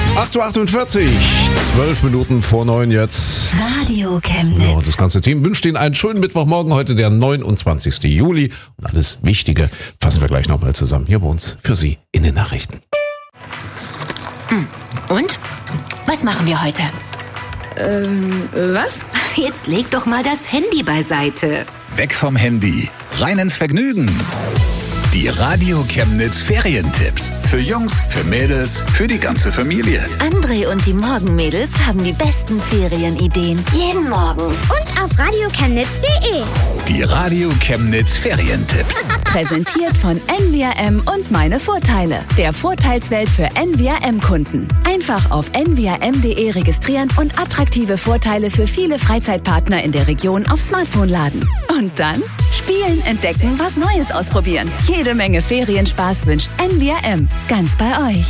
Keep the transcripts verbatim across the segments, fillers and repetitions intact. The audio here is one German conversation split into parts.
acht Uhr achtundvierzig, zwölf Minuten vor neun jetzt. Radio Chemnitz. Ja, und das ganze Team wünscht Ihnen einen schönen Mittwochmorgen, heute der neunundzwanzigsten Juli. Und alles Wichtige fassen wir gleich nochmal zusammen hier bei uns für Sie in den Nachrichten. Und? Was machen wir heute? Ähm, was? Jetzt leg doch mal das Handy beiseite. Weg vom Handy, rein ins Vergnügen. Die Radio Chemnitz Ferientipps. Für Jungs, für Mädels, für die ganze Familie. André und die Morgenmädels haben die besten Ferienideen. Jeden Morgen. Und auf radio chemnitz punkt de. Die Radio Chemnitz Ferientipps. Präsentiert von N V R M und meine Vorteile. Der Vorteilswelt für N V R M-Kunden. Einfach auf n v r m punkt de registrieren und attraktive Vorteile für viele Freizeitpartner in der Region aufs Smartphone laden. Und dann spielen, entdecken, was Neues ausprobieren. Jede Menge Ferienspaß wünscht N V R M. Ganz bei euch.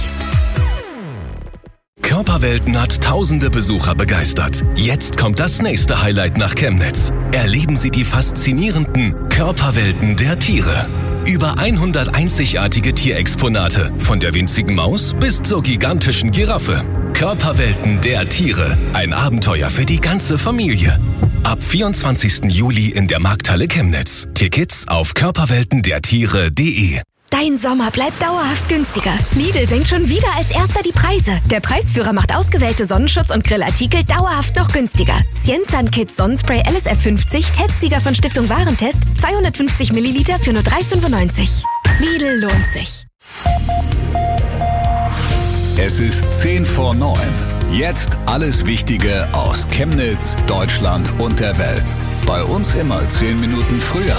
Körperwelten hat tausende Besucher begeistert. Jetzt kommt das nächste Highlight nach Chemnitz. Erleben Sie die faszinierenden Körperwelten der Tiere. Über hundert einzigartige Tierexponate, von der winzigen Maus bis zur gigantischen Giraffe. Körperwelten der Tiere, ein Abenteuer für die ganze Familie. Ab vierundzwanzigsten Juli in der Markthalle Chemnitz. Tickets auf körperwelten der tiere punkt de. Dein Sommer bleibt dauerhaft günstiger. Lidl senkt schon wieder als erster die Preise. Der Preisführer macht ausgewählte Sonnenschutz- und Grillartikel dauerhaft noch günstiger. Cienzan Kids Sonnenspray L S F fünfzig, Testsieger von Stiftung Warentest, zweihundertfünfzig Milliliter für nur drei fünfundneunzig. Lidl lohnt sich. Es ist zehn vor neun. Jetzt alles Wichtige aus Chemnitz, Deutschland und der Welt. Bei uns immer zehn Minuten früher.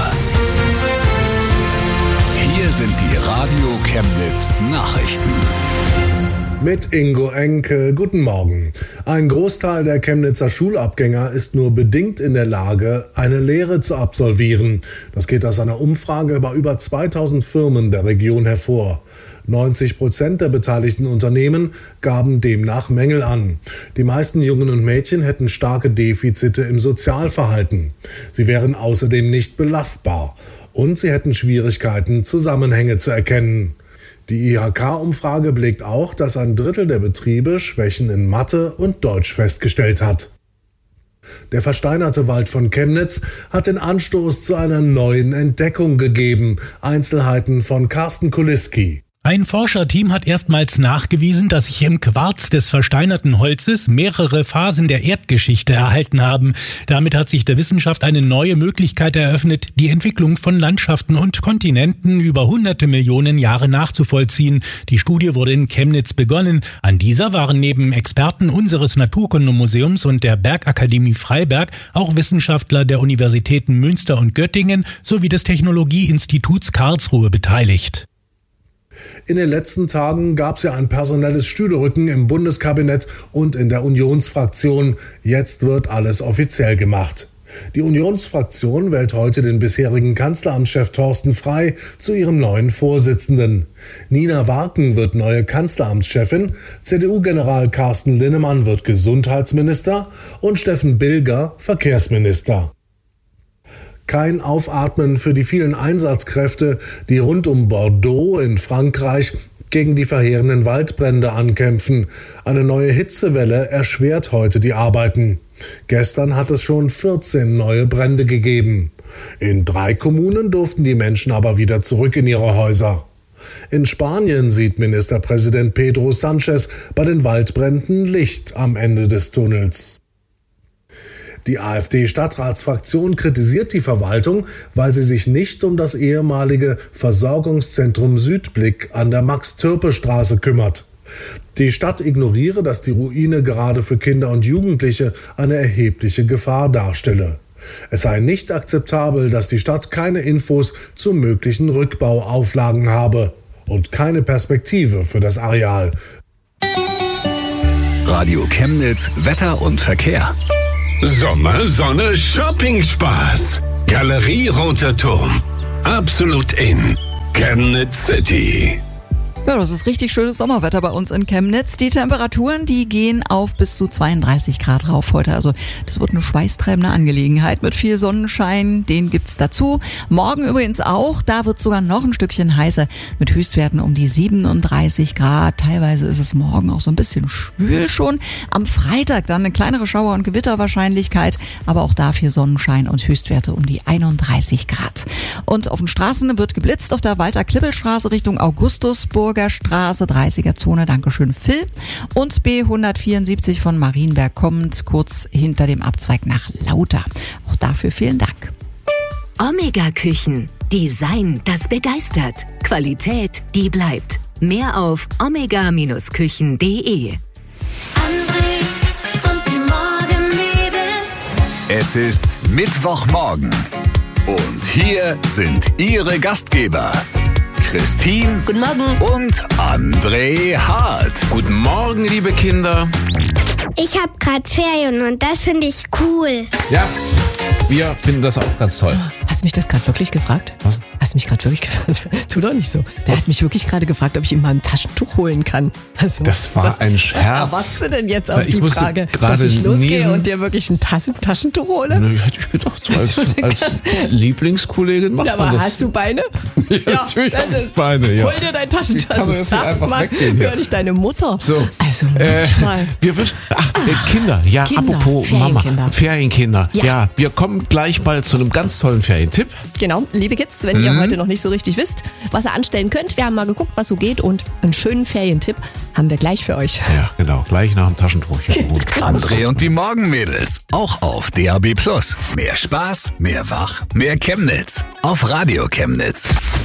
Hier sind die Radio Chemnitz Nachrichten. Mit Ingo Enke, guten Morgen. Ein Großteil der Chemnitzer Schulabgänger ist nur bedingt in der Lage, eine Lehre zu absolvieren. Das geht aus einer Umfrage bei über zweitausend Firmen der Region hervor. neunzig Prozent der beteiligten Unternehmen gaben demnach Mängel an. Die meisten Jungen und Mädchen hätten starke Defizite im Sozialverhalten. Sie wären außerdem nicht belastbar. Und sie hätten Schwierigkeiten, Zusammenhänge zu erkennen. Die I H K-Umfrage belegt auch, dass ein Drittel der Betriebe Schwächen in Mathe und Deutsch festgestellt hat. Der versteinerte Wald von Chemnitz hat den Anstoß zu einer neuen Entdeckung gegeben. Einzelheiten von Carsten Kuliski. Ein Forscherteam hat erstmals nachgewiesen, dass sich im Quarz des versteinerten Holzes mehrere Phasen der Erdgeschichte erhalten haben. Damit hat sich der Wissenschaft eine neue Möglichkeit eröffnet, die Entwicklung von Landschaften und Kontinenten über hunderte Millionen Jahre nachzuvollziehen. Die Studie wurde in Chemnitz begonnen. An dieser waren neben Experten unseres Naturkundemuseums und der Bergakademie Freiberg auch Wissenschaftler der Universitäten Münster und Göttingen sowie des Technologieinstituts Karlsruhe beteiligt. In den letzten Tagen gab es ja ein personelles Stühlerücken im Bundeskabinett und in der Unionsfraktion. Jetzt wird alles offiziell gemacht. Die Unionsfraktion wählt heute den bisherigen Kanzleramtschef Thorsten Frey zu ihrem neuen Vorsitzenden. Nina Warken wird neue Kanzleramtschefin, C D U-General Carsten Linnemann wird Gesundheitsminister und Steffen Bilger Verkehrsminister. Kein Aufatmen für die vielen Einsatzkräfte, die rund um Bordeaux in Frankreich gegen die verheerenden Waldbrände ankämpfen. Eine neue Hitzewelle erschwert heute die Arbeiten. Gestern hat es schon vierzehn neue Brände gegeben. In drei Kommunen durften die Menschen aber wieder zurück in ihre Häuser. In Spanien sieht Ministerpräsident Pedro Sánchez bei den Waldbränden Licht am Ende des Tunnels. Die AfD-Stadtratsfraktion kritisiert die Verwaltung, weil sie sich nicht um das ehemalige Versorgungszentrum Südblick an der Max-Türpe-Straße kümmert. Die Stadt ignoriere, dass die Ruine gerade für Kinder und Jugendliche eine erhebliche Gefahr darstelle. Es sei nicht akzeptabel, dass die Stadt keine Infos zu möglichen Rückbauauflagen habe und keine Perspektive für das Areal. Radio Chemnitz, Wetter und Verkehr. Sommer, Sonne, Shopping-Spaß. Galerie Roter Turm. Absolut in Chemnitz City. Ja, das ist richtig schönes Sommerwetter bei uns in Chemnitz. Die Temperaturen, die gehen auf bis zu zweiunddreißig Grad rauf heute. Also das wird eine schweißtreibende Angelegenheit mit viel Sonnenschein. Den gibt's dazu. Morgen übrigens auch. Da wird sogar noch ein Stückchen heißer mit Höchstwerten um die siebenunddreißig Grad. Teilweise ist es morgen auch so ein bisschen schwül schon. Am Freitag dann eine kleinere Schauer- und Gewitterwahrscheinlichkeit. Aber auch dafür Sonnenschein und Höchstwerte um die einunddreißig Grad. Und auf den Straßen wird geblitzt auf der Walter-Klippel-Straße Richtung Augustusburger Straße, dreißiger Zone, Dankeschön Phil. Und B hundertvierundsiebzig von Marienberg kommt kurz hinter dem Abzweig nach Lauter. Auch dafür vielen Dank. Omega Küchen. Design, das begeistert. Qualität, die bleibt. Mehr auf omega Küchen punkt de. Es ist Mittwochmorgen. Und hier sind Ihre Gastgeber. Christine. Guten Morgen. Und André Hart. Guten Morgen, liebe Kinder. Ich habe gerade Ferien und das finde ich cool. Ja, wir finden das auch ganz toll. Hast du mich das gerade wirklich gefragt? Was? Hast du mich gerade wirklich gefragt? Tu doch nicht so. Der hat mich wirklich gerade gefragt, ob ich ihm mal ein Taschentuch holen kann. Also, das war was, ein Scherz. Was erwartest du denn jetzt auf ich die Frage, dass ich losgehe niesen. und dir wirklich ein Tassen Taschentuch hole? Nö, hätte ich gedacht, so als, als Lieblingskollegin macht ja, man aber das. hast du Beine? Ja, ja, natürlich habe ich Beine, ja. Hol dir dein Taschentuch. Kann man jetzt einfach weggehen hier. Hör nicht deine Mutter. So, also äh, wir wünschen, ach, äh, Kinder, ja, Kinder, apropos Ferienkinder. Mama, Ferienkinder. Ja. ja, wir kommen gleich mal zu einem ganz tollen Ferientipp. Genau, liebe Kids, wenn Mhm. ihr heute noch nicht so richtig wisst, was ihr anstellen könnt, wir haben mal geguckt, was so geht und einen schönen Ferientipp haben wir gleich für euch. Ja, genau, gleich nach dem Taschentuch. André und die Morgenmädels, auch auf D A B Plus. Mehr Spaß, mehr Wach, mehr Chemnitz. Auf Radio Chemnitz.